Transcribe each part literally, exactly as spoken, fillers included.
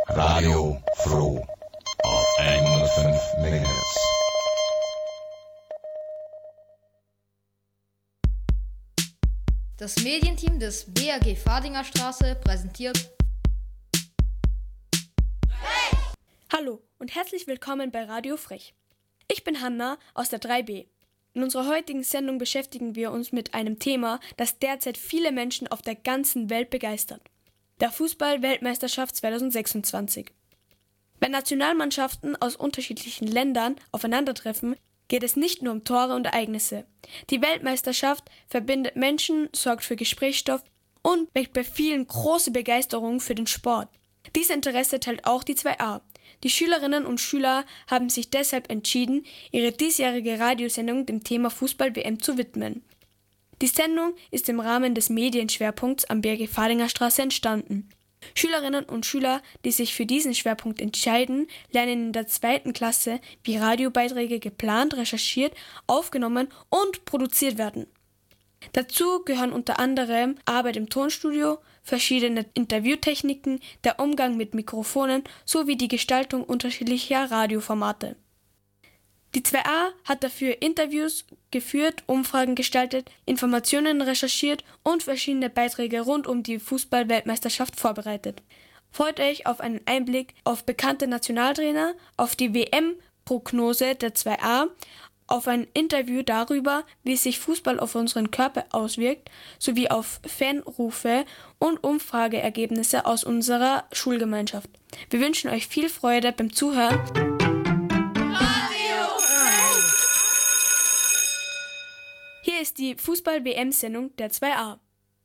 Radio Froh auf hundertfünf Megahertz. Das Medienteam des B A G Fadinger Straße präsentiert Frech! Hallo und herzlich willkommen bei Radio Frech. Ich bin Hanna aus der drei B. In unserer heutigen Sendung beschäftigen wir uns mit einem Thema, das derzeit viele Menschen auf der ganzen Welt begeistert: der Fußball-Weltmeisterschaft zwanzig sechsundzwanzig. Wenn Nationalmannschaften aus unterschiedlichen Ländern aufeinandertreffen, geht es nicht nur um Tore und Ereignisse. Die Weltmeisterschaft verbindet Menschen, sorgt für Gesprächsstoff und weckt bei vielen große Begeisterung für den Sport. Dieses Interesse teilt auch die zwei A. Die Schülerinnen und Schüler haben sich deshalb entschieden, ihre diesjährige Radiosendung dem Thema Fußball-W M zu widmen. Die Sendung ist im Rahmen des Medienschwerpunkts am B A G Fadinger Straße entstanden. Schülerinnen und Schüler, die sich für diesen Schwerpunkt entscheiden, lernen in der zweiten Klasse, wie Radiobeiträge geplant, recherchiert, aufgenommen und produziert werden. Dazu gehören unter anderem Arbeit im Tonstudio, verschiedene Interviewtechniken, der Umgang mit Mikrofonen sowie die Gestaltung unterschiedlicher Radioformate. Die zwei A hat dafür Interviews geführt, Umfragen gestaltet, Informationen recherchiert und verschiedene Beiträge rund um die Fußball-Weltmeisterschaft vorbereitet. Freut euch auf einen Einblick auf bekannte Nationaltrainer, auf die W M-Prognose der zwei A, auf ein Interview darüber, wie sich Fußball auf unseren Körper auswirkt, sowie auf Fanrufe und Umfrageergebnisse aus unserer Schulgemeinschaft. Wir wünschen euch viel Freude beim Zuhören. Hier ist die Fußball-W M-Sendung der zwei A.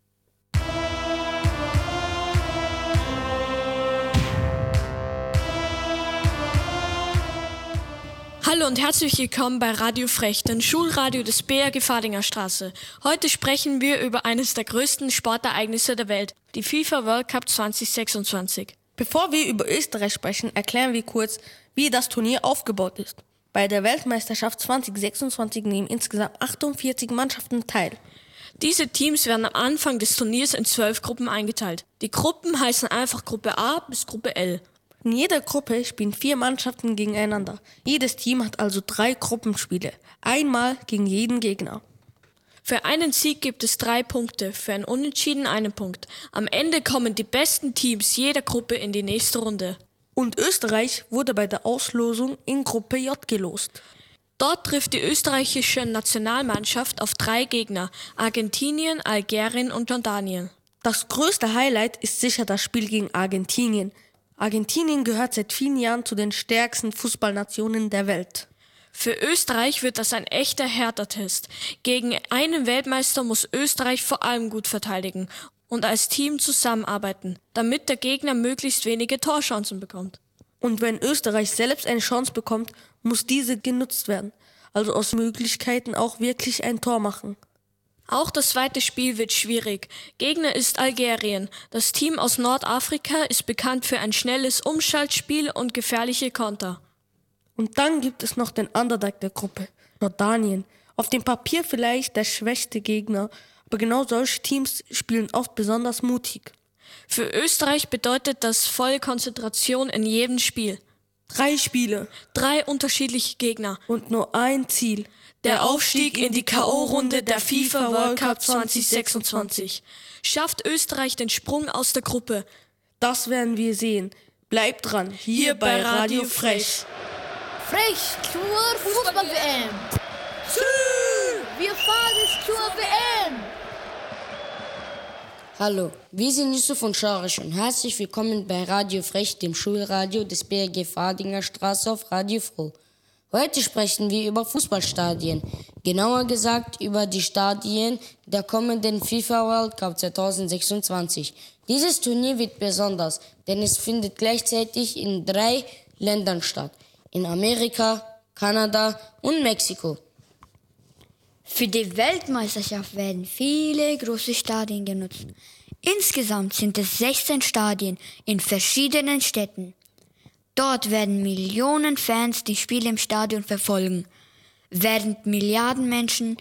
Hallo und herzlich willkommen bei Radio Frech, dem Schulradio des B A G Fadinger Straße. Heute sprechen wir über eines der größten Sportereignisse der Welt, die FIFA World Cup zwanzig sechsundzwanzig. Bevor wir über Österreich sprechen, erklären wir kurz, wie das Turnier aufgebaut ist. Bei der Weltmeisterschaft zwanzig sechsundzwanzig nehmen insgesamt achtundvierzig Mannschaften teil. Diese Teams werden am Anfang des Turniers in zwölf Gruppen eingeteilt. Die Gruppen heißen einfach Gruppe A bis Gruppe L. In jeder Gruppe spielen vier Mannschaften gegeneinander. Jedes Team hat also drei Gruppenspiele, einmal gegen jeden Gegner. Für einen Sieg gibt es drei Punkte, für ein Unentschieden einen Punkt. Am Ende kommen die besten Teams jeder Gruppe in die nächste Runde. Und Österreich wurde bei der Auslosung in Gruppe J gelost. Dort trifft die österreichische Nationalmannschaft auf drei Gegner: Argentinien, Algerien und Jordanien. Das größte Highlight ist sicher das Spiel gegen Argentinien. Argentinien gehört seit vielen Jahren zu den stärksten Fußballnationen der Welt. Für Österreich wird das ein echter Härtetest. Gegen einen Weltmeister muss Österreich vor allem gut verteidigen und als Team zusammenarbeiten, damit der Gegner möglichst wenige Torchancen bekommt. Und wenn Österreich selbst eine Chance bekommt, muss diese genutzt werden. Also aus Möglichkeiten auch wirklich ein Tor machen. Auch das zweite Spiel wird schwierig. Gegner ist Algerien. Das Team aus Nordafrika ist bekannt für ein schnelles Umschaltspiel und gefährliche Konter. Und dann gibt es noch den Underdog der Gruppe, Jordanien. Auf dem Papier vielleicht der schwächste Gegner, aber genau solche Teams spielen oft besonders mutig. Für Österreich bedeutet das volle Konzentration in jedem Spiel. Drei Spiele, drei unterschiedliche Gegner und nur ein Ziel: der Aufstieg in die K O-Runde der FIFA World Cup zwanzig sechsundzwanzig. Schafft Österreich den Sprung aus der Gruppe? Das werden wir sehen. Bleibt dran, hier, hier bei Radio, Radio Frech. Frech zur Fußball-W M. Wir fahren zur W M. Hallo, wir sind Yusuf und Scharisch und herzlich willkommen bei Radio Frech, dem Schulradio des B A G Fadinger Straße auf Radio Froh. Heute sprechen wir über Fußballstadien, genauer gesagt über die Stadien der kommenden FIFA World Cup zwanzig sechsundzwanzig. Dieses Turnier wird besonders, denn es findet gleichzeitig in drei Ländern statt: in Amerika, Kanada und Mexiko. Für die Weltmeisterschaft werden viele große Stadien genutzt. Insgesamt sind es sechzehn Stadien in verschiedenen Städten. Dort werden Millionen Fans die Spiele im Stadion verfolgen, während Milliarden Menschen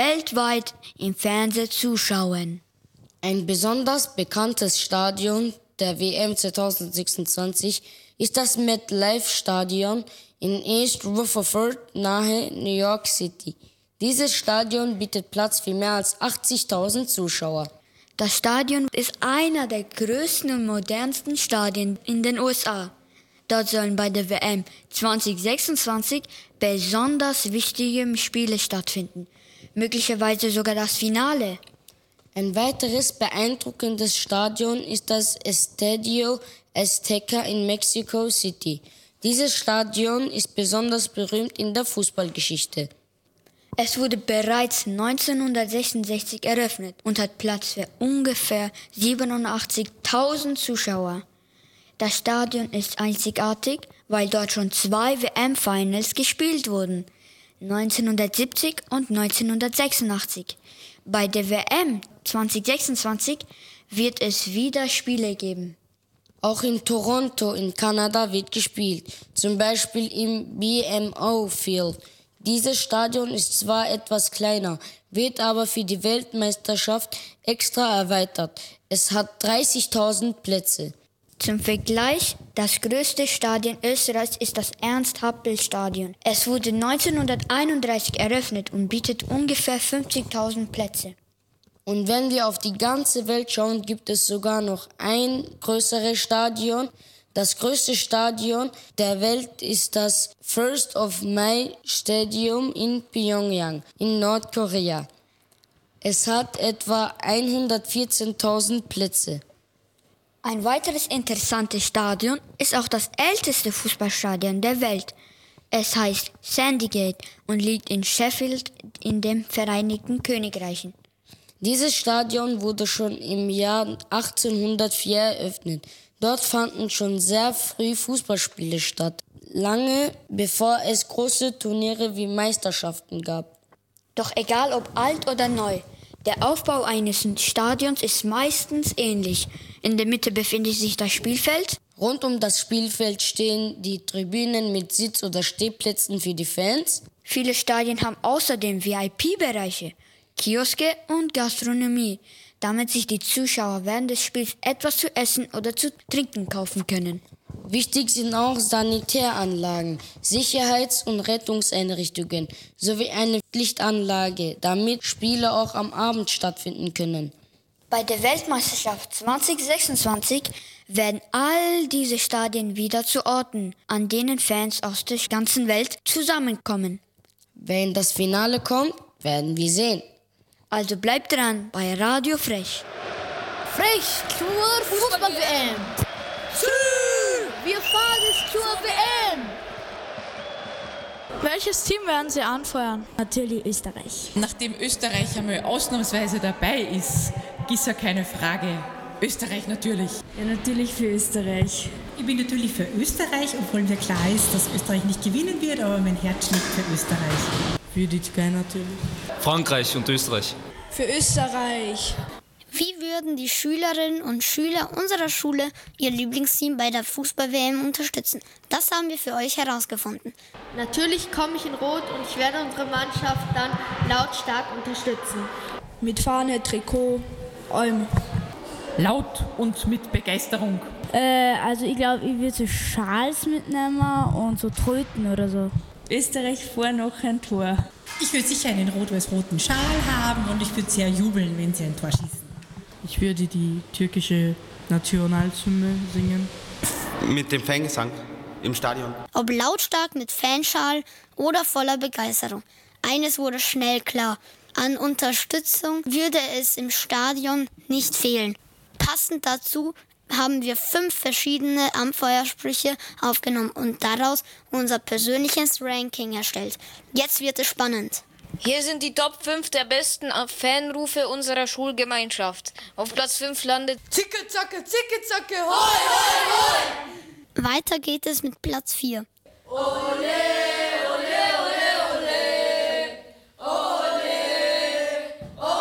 weltweit im Fernsehen zuschauen. Ein besonders bekanntes Stadion der W M zwanzig sechsundzwanzig ist das MetLife-Stadion in East Rutherford nahe New York City. Dieses Stadion bietet Platz für mehr als achtzigtausend Zuschauer. Das Stadion ist einer der größten und modernsten Stadien in den U S A. Dort sollen bei der W M zwanzig sechsundzwanzig besonders wichtige Spiele stattfinden. Möglicherweise sogar das Finale. Ein weiteres beeindruckendes Stadion ist das Estadio Azteca in Mexico City. Dieses Stadion ist besonders berühmt in der Fußballgeschichte. Es wurde bereits neunzehnhundertsechsundsechzig eröffnet und hat Platz für ungefähr siebenundachtzigtausend Zuschauer. Das Stadion ist einzigartig, weil dort schon zwei W M-Finals gespielt wurden, neunzehnhundertsiebzig und neunzehnhundertsechsundachtzig. Bei der W M zwanzig sechsundzwanzig wird es wieder Spiele geben. Auch in Toronto in Kanada wird gespielt, zum Beispiel im B M O Field. Dieses Stadion ist zwar etwas kleiner, wird aber für die Weltmeisterschaft extra erweitert. Es hat dreißigtausend Plätze. Zum Vergleich, das größte Stadion Österreichs ist das Ernst-Happel-Stadion. Es wurde neunzehnhunderteinunddreißig eröffnet und bietet ungefähr fünfzigtausend Plätze. Und wenn wir auf die ganze Welt schauen, gibt es sogar noch ein größeres Stadion. Das größte Stadion der Welt ist das First of May Stadium in Pyongyang in Nordkorea. Es hat etwa hundertvierzehntausend Plätze. Ein weiteres interessantes Stadion ist auch das älteste Fußballstadion der Welt. Es heißt Sandygate und liegt in Sheffield in den Vereinigten Königreichen. Dieses Stadion wurde schon im Jahr achtzehnhundertvier eröffnet. Dort fanden schon sehr früh Fußballspiele statt, lange bevor es große Turniere wie Meisterschaften gab. Doch egal ob alt oder neu, der Aufbau eines Stadions ist meistens ähnlich. In der Mitte befindet sich das Spielfeld. Rund um das Spielfeld stehen die Tribünen mit Sitz- oder Stehplätzen für die Fans. Viele Stadien haben außerdem V I P-Bereiche, Kioske und Gastronomie, damit sich die Zuschauer während des Spiels etwas zu essen oder zu trinken kaufen können. Wichtig sind auch Sanitäranlagen, Sicherheits- und Rettungseinrichtungen sowie eine Lichtanlage, damit Spiele auch am Abend stattfinden können. Bei der Weltmeisterschaft zwanzig sechsundzwanzig werden all diese Stadien wieder zu Orten, an denen Fans aus der ganzen Welt zusammenkommen. Wenn das Finale kommt, werden wir sehen. Also bleibt dran bei Radio Frech. Frech zur Fußball-W M. Wir fahren es zur W M. Welches Team werden Sie anfeuern? Natürlich Österreich. Nachdem Österreich einmal ausnahmsweise dabei ist, ist ja keine Frage. Österreich natürlich. Ja, natürlich für Österreich. Ich bin natürlich für Österreich, obwohl mir klar ist, dass Österreich nicht gewinnen wird, aber mein Herz schlägt für Österreich. Für die Türkei natürlich. Frankreich und Österreich. Für Österreich. Wie würden die Schülerinnen und Schüler unserer Schule ihr Lieblingsteam bei der Fußball-W M unterstützen? Das haben wir für euch herausgefunden. Natürlich komme ich in Rot und ich werde unsere Mannschaft dann lautstark unterstützen. Mit Fahne, Trikot, allem. Laut und mit Begeisterung. Äh, also ich glaube, ich würde so Schals mitnehmen und so Tröten oder so. Österreich vor noch ein Tor. Ich würde sicher einen rot-weiß-roten Schal haben und ich würde sehr jubeln, wenn sie ein Tor schießen. Ich würde die türkische Nationalhymne singen. Mit dem Fangesang im Stadion. Ob lautstark mit Fanschal oder voller Begeisterung. Eines wurde schnell klar. An Unterstützung würde es im Stadion nicht fehlen. Passend dazu haben wir fünf verschiedene Anfeuersprüche aufgenommen und daraus unser persönliches Ranking erstellt. Jetzt wird es spannend. Hier sind die Top fünf der besten Fanrufe unserer Schulgemeinschaft. Auf Platz fünf landet Zicke, zacke, zicke, zacke, hoi, hoi, hoi. Weiter geht es mit Platz vier. Ole, ole, ole, ole. Ole,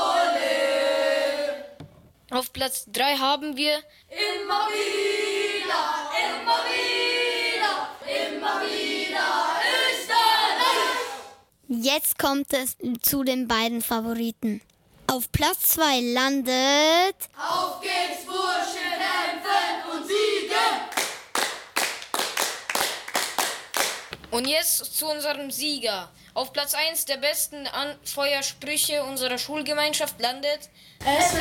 ole. Auf Platz drei haben wir Immer wieder, immer wieder, immer wieder Österreich. Jetzt kommt es zu den beiden Favoriten. Auf Platz zwei landet Auf geht's, Burschen, kämpfen Und jetzt zu unserem Sieger. Auf Platz eins der besten Anfeuersprüche unserer Schulgemeinschaft landet S